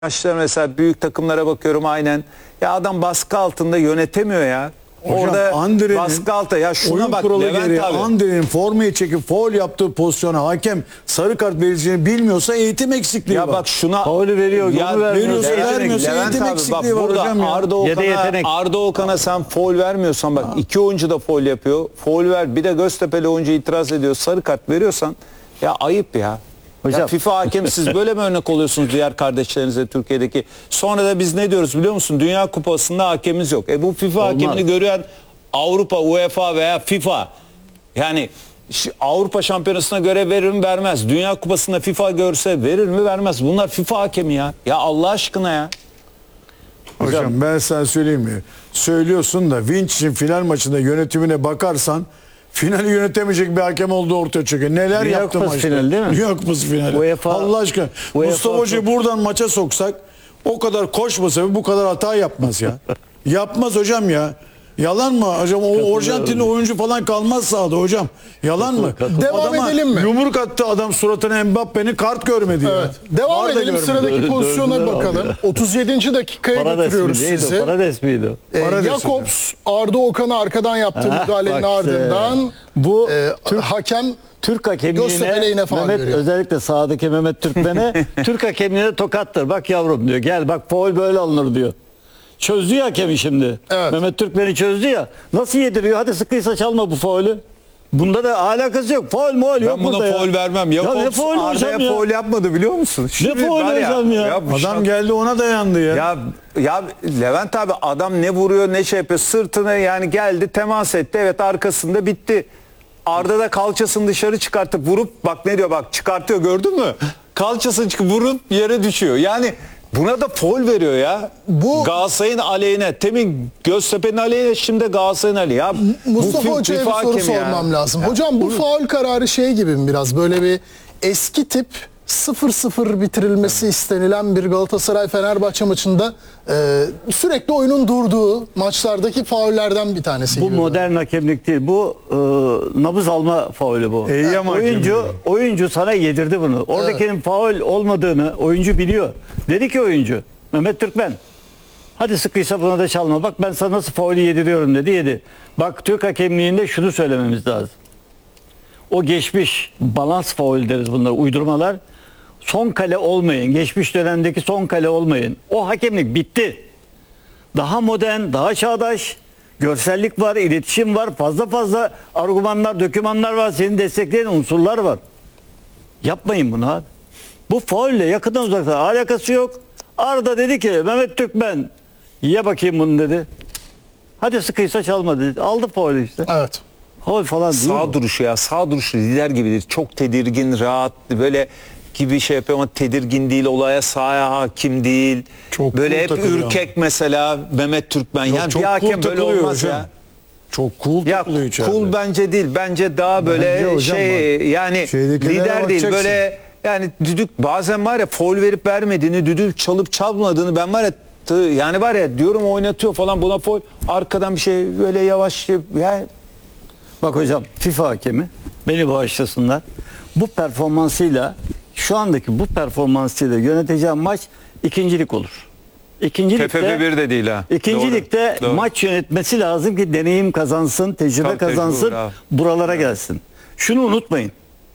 Maçlar mesela büyük takımlara bakıyorum aynen. Ya adam baskı altında yönetemiyor ya. Hocam, orada Andre'nin baskı altında. Ya şuna oyun bak kuralı Levent gereği abi. Andre'nin formayı çekip faul yaptığı pozisyona hakem sarı kart vereceğini bilmiyorsa eğitim eksikliği Ya var. bak şuna faulü veriyor, ya, onu vermiyor. veriyorsa Levent- vermiyorsa Levent eğitim abi, eksikliği bak var burada hocam ya. Ya da yetenek. Arda Okan'a sen faul vermiyorsan bak iki oyuncu da faul yapıyor. Faul ver bir de Göztepe'li oyuncu itiraz ediyor. Sarı kart veriyorsan ya ayıp ya. Hocam. Ya FIFA hakemi siz böyle mi örnek oluyorsunuz diğer kardeşlerinize Türkiye'deki? Sonra da biz ne diyoruz biliyor musun? Dünya Kupası'nda hakemimiz yok. Bu FIFA Olmaz. hakemini gören Avrupa, UEFA veya FIFA yani Avrupa Şampiyonası'na göre verir mi vermez. Dünya Kupası'nda FIFA görse verir mi vermez. Bunlar FIFA hakemi ya. Ya Allah aşkına ya. Hocam ben sana söyleyeyim mi? Söylüyorsun da Vinç'in final maçında yönetimine bakarsan finali yönetemeyecek bir hakem olduğu ortaya çıkıyor. Neler Dünya yaptı Kupası maçta? finali değil mi? Dünya Kupası finali. UEFA Allah aşkına. Mustafa Hoca'yı buradan maça soksak o kadar koşmasa bu kadar hata yapmaz ya. Yapmaz hocam ya. Yalan mı hocam? O Arjantinli oyuncu falan kalmaz sahada hocam. Yalan mı? Devam Adama edelim mi? Yumruk attı adam suratına Mbappe'nin kart görmedi ya. Evet. Devam Var da edelim, görmedi. sıradaki pozisyona Dördüncü bakalım. 37. dakikaya Parades götürüyoruz miydi? Neydi o? sizi. Parades miydi o? Parades Jakobs Arda Okan'ı arkadan yaptığı müdahalenin bak işte. ardından Bu hakem Türk Göztepe'yle hakemliğine yine faul Mehmet, veriyor. özellikle sahadaki Mehmet Türkmen'e Türk hakemliğine tokattır. Bak yavrum diyor. Gel bak faul böyle alınır diyor. Çözdü ya hakemi şimdi. Evet. Mehmet Türkmen'i çözdü ya. Nasıl yediriyor? Hadi sıkıysa çalma bu faulü. Bunda da alakası yok. Faul muhal yok Ben buna burada ya. faul vermem. Ya ne Jakobs faul hocam Arda'ya ya? faul yapmadı biliyor musun? Şimdi faul var hocam ya? bu Adam geldi ona dayandı ya. Ya Levent abi adam ne vuruyor ne şey yapıyor sırtına yani geldi temas etti evet arkasında bitti. Arda da kalçasını dışarı çıkartıp vurup bak ne diyor bak çıkartıyor gördün mü? Kalçasını çıkıp vurup yere düşüyor. Yani buna da faul veriyor ya. Bu- Galatasaray'ın aleyhine. Temin Göztepe'nin aleyhine şimdi Galatasaray'ın aleyhine. Ya, Mustafa bu Hoca'ya bir FIFA soru hakemi ya. sormam lazım. Ya, Hocam bu faul kararı şey gibi mi biraz böyle bir eski tip 0-0 bitirilmesi istenilen bir Galatasaray-Fenerbahçe maçında sürekli oyunun durduğu maçlardaki faullerden bir tanesi Bu gibi. modern hakemlik değil. Bu nabız alma faulü bu. Eyyam Oyuncu sana yedirdi bunu. Oradakinin faul olmadığını oyuncu biliyor. Dedi ki oyuncu Mehmet Türkmen hadi sıkıysa buna da çalma. Bak ben sana nasıl faulü yediriyorum dedi yedi. Bak Türk hakemliğinde şunu söylememiz lazım. O geçmiş balans faul deriz bunlar uydurmalar. Son kale olmayın. Geçmiş dönemdeki son kale olmayın. O hakemlik bitti. Daha modern, daha çağdaş, görsellik var, iletişim var, fazla argümanlar, dokümanlar var, senin destekleyen unsurlar var. Yapmayın bunu abi. Bu faulle yakından uzaktan alakası yok. Arda dedi ki Mehmet Türkmen ye bakayım bunu dedi. Hadi sıkıysa çalma dedi. Aldı faulü işte. Evet. Faul falan değil Sağ bu. duruşu ya sağ duruşu lider gibidir. Çok tedirgin, rahat böyle gibi şey yapıyor ama tedirgin değil, olaya sahaya hakim değil. Çok böyle cool hep takılıyor. ürkek mesela Mehmet Türkmen. Yok, Yani çok bir hakem cool böyle takılıyor olmaz hocam. ya. Çok cool Ya takılıyor içeride. cool bence değil. Bence daha böyle Bence hocam şey bak, yani şeydekilere lider değil. bakacaksın. Böyle yani düdük bazen var ya faul verip vermediğini, düdük çalıp çalmadığını ben var ya yani var ya diyorum oynatıyor falan buna faul arkadan bir şey böyle yavaş yani Bak hocam FIFA hakemi beni bağışlasınlar. Bu performansıyla şu andaki bu performansıyla yöneteceğim maç ikincilik olur. İkinci TFF 1 de değil ha. İkinci Doğru, ligde doğru. maç yönetmesi lazım ki deneyim kazansın, tecrübe Tabii, tecrübe, kazansın, bravo. buralara gelsin. Şunu unutmayın.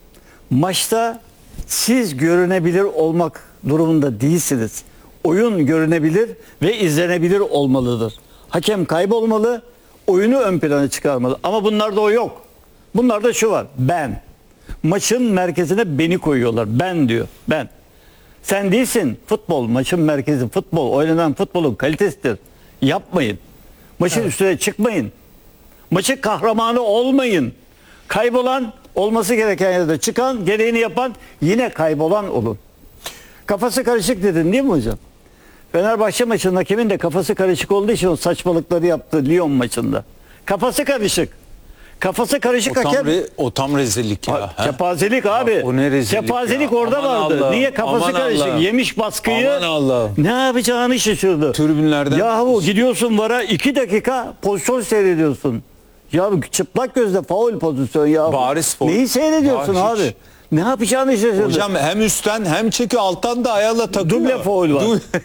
Maçta siz görünebilir olmak durumunda değilsiniz. Oyun görünebilir ve izlenebilir olmalıdır. Hakem kaybolmalı, oyunu ön plana çıkarmalı. Ama bunlarda o yok. Bunlarda şu var. Ben. Maçın merkezine beni koyuyorlar. Ben diyor. Ben. Sen değilsin. Futbol maçın merkezi. Futbol. Oynanan futbolun kalitesidir. Yapmayın. Maçın üstüne çıkmayın. Maçın kahramanı olmayın. Kaybolan olması gereken yerde çıkan, gereğini yapan yine kaybolan olun. Kafası karışık dedin değil mi hocam? Fenerbahçe maçında hakemin de kafası karışık olduğu için o saçmalıkları yaptı Lyon maçında. Kafası karışık. Kafası karışık hakem. O tam rezillik ya. ha? Kepazelik abi. o ne rezillik Kepazelik ya. orada Aman vardı. Allah'ım, Niye kafası aman karışık? Allah'ım. Yemiş baskıyı. Aman Allah'ım. Ne yapacağını şaşırdı. Tribünlerden- Yahu gidiyorsun vara 2 dakika pozisyon seyrediyorsun. Ya çıplak gözle faul pozisyon ya. Bariz faul. Neyi seyrediyorsun Ya hiç. abi? Ne yapacağını şaşırdı. Hocam hem üstten hem çekiyor, alttan da ayağıyla takıyor. Duble faul var.